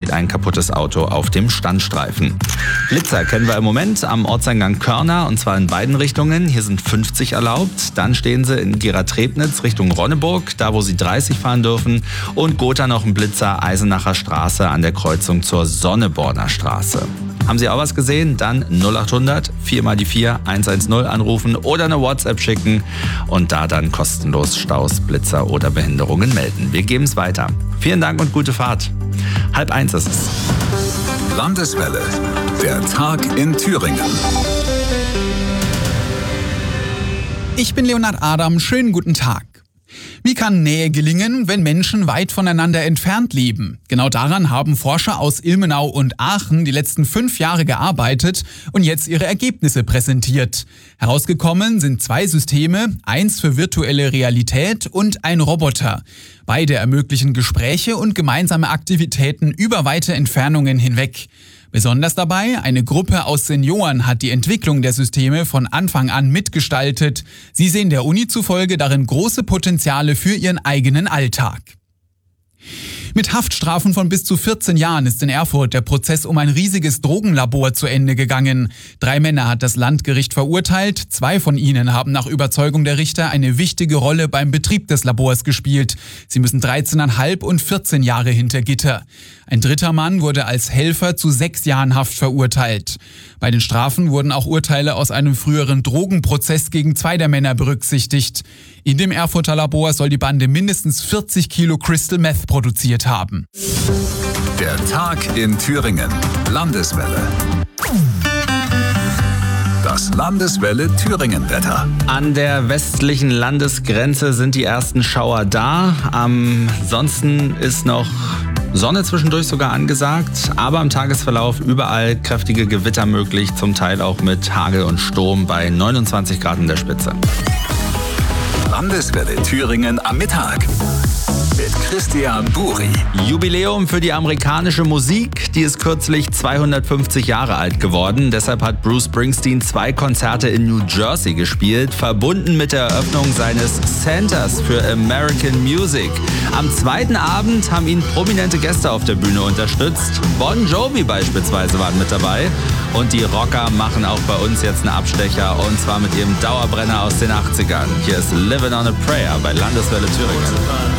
steht ein kaputtes Auto auf dem Standstreifen. Blitzer kennen wir im Moment am Ortseingang Körner und zwar in beiden Richtungen. Hier sind 50 erlaubt. Dann stehen sie in Gera-Trebnitz Richtung Ronneburg, da wo sie 30 fahren dürfen. Und Gotha noch ein Blitzer, Eisenacher Straße an der Kreuzung zur Sonneborner Straße. Haben Sie auch was gesehen? Dann 0800 4 mal die 4 110 anrufen oder eine WhatsApp schicken und da dann kostenlos Staus, Blitzer oder Behinderungen melden. Wir geben es weiter. Vielen Dank und gute Fahrt. 12:30 ist es. Landeswelle, der Tag in Thüringen. Ich bin Leonhard Adam, schönen guten Tag. Wie kann Nähe gelingen, wenn Menschen weit voneinander entfernt leben? Genau daran haben Forscher aus Ilmenau und Aachen die letzten 5 Jahre gearbeitet und jetzt ihre Ergebnisse präsentiert. Herausgekommen sind 2 Systeme, eins für virtuelle Realität und ein Roboter. Beide ermöglichen Gespräche und gemeinsame Aktivitäten über weite Entfernungen hinweg. Besonders dabei, eine Gruppe aus Senioren hat die Entwicklung der Systeme von Anfang an mitgestaltet. Sie sehen der Uni zufolge darin große Potenziale für ihren eigenen Alltag. Mit Haftstrafen von bis zu 14 Jahren ist in Erfurt der Prozess um ein riesiges Drogenlabor zu Ende gegangen. 3 Männer hat das Landgericht verurteilt. 2 von ihnen haben nach Überzeugung der Richter eine wichtige Rolle beim Betrieb des Labors gespielt. Sie müssen 13,5 und 14 Jahre hinter Gitter. Ein 3. Mann wurde als Helfer zu 6 Jahren Haft verurteilt. Bei den Strafen wurden auch Urteile aus einem früheren Drogenprozess gegen 2 der Männer berücksichtigt. In dem Erfurter Labor soll die Bande mindestens 40 Kilo Crystal Meth produziert haben. Der Tag in Thüringen. Landeswelle. Das Landeswelle Thüringen-Wetter. An der westlichen Landesgrenze sind die ersten Schauer da. Ansonsten ist noch Sonne zwischendurch sogar angesagt, aber im Tagesverlauf überall kräftige Gewitter möglich, zum Teil auch mit Hagel und Sturm bei 29 Grad in der Spitze. Landeswelle Thüringen am Mittag mit Christian Buri. Jubiläum für die amerikanische Musik, die ist kürzlich 250 Jahre alt geworden. Deshalb hat Bruce Springsteen 2 Konzerte in New Jersey gespielt, verbunden mit der Eröffnung seines Centers für American Music. Am zweiten Abend haben ihn prominente Gäste auf der Bühne unterstützt. Bon Jovi beispielsweise waren mit dabei. Und die Rocker machen auch bei uns jetzt einen Abstecher, und zwar mit ihrem Dauerbrenner aus den 80ern. Hier ist Living on a Prayer bei Landeswelle Thüringen.